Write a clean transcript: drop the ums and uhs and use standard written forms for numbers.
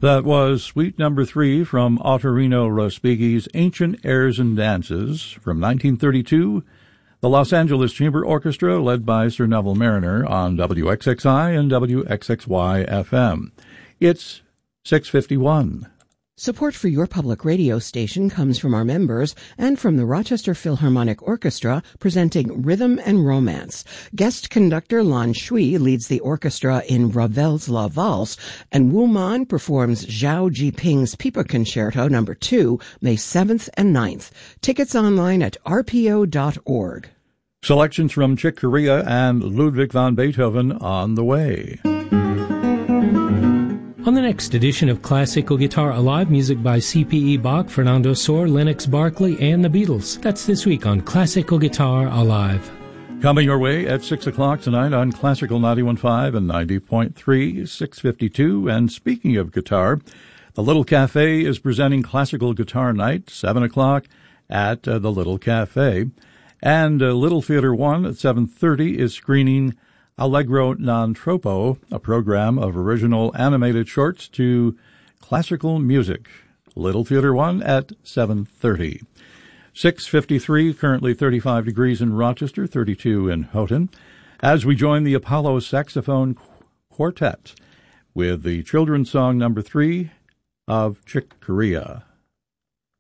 That was Suite Number 3 from Ottorino Respighi's Ancient Airs and Dances from 1932, the Los Angeles Chamber Orchestra led by Sir Neville Marriner on WXXI and WXXY FM. It's 6:51. Support for your public radio station comes from our members and from the Rochester Philharmonic Orchestra presenting Rhythm and Romance. Guest conductor Lan Shui leads the orchestra in Ravel's La Valse, and Wu Man performs Zhao Jiping's Pipa Concerto No. 2, May 7th and 9th. Tickets online at rpo.org. Selections from Chick Corea and Ludwig van Beethoven on the way. On the next edition of Classical Guitar Alive, music by C.P.E. Bach, Fernando Sor, Lennox Barkley, and the Beatles. That's this week on Classical Guitar Alive. Coming your way at 6 o'clock tonight on Classical 91.5 and 90.3, 652. And speaking of guitar, the Little Cafe is presenting Classical Guitar Night, 7 o'clock at the Little Cafe. And Little Theater 1 at 7:30 is screening Allegro non troppo, a program of original animated shorts to classical music. Little Theater 1 at 7:30. 6:53, currently 35 degrees in Rochester, 32 in Houghton, as we join the Apollo Saxophone Quartet with the children's song number 3 of Chick Corea.